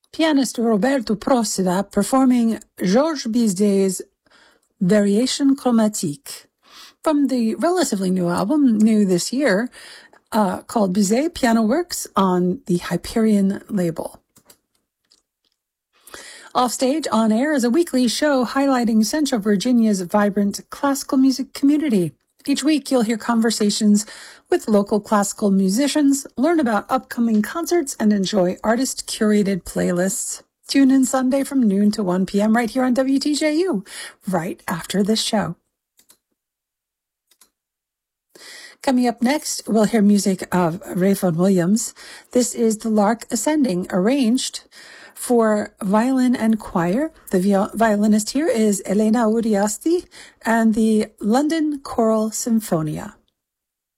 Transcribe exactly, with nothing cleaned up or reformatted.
pianist Roberto Procida performing Georges Bizet's Variation Chromatique from the relatively new album, new this year, uh, called Bizet Piano Works on the Hyperion label. Offstage On Air is a weekly show highlighting Central Virginia's vibrant classical music community. Each week, you'll hear conversations with local classical musicians, learn about upcoming concerts, and enjoy artist-curated playlists. Tune in Sunday from noon to one p.m. right here on W T J U, right after this show. Coming up next, we'll hear music of Ray Vaughan Williams. This is The Lark Ascending, arranged for violin and choir. The violinist here is Elena Uriasti and the London Choral Symphonia.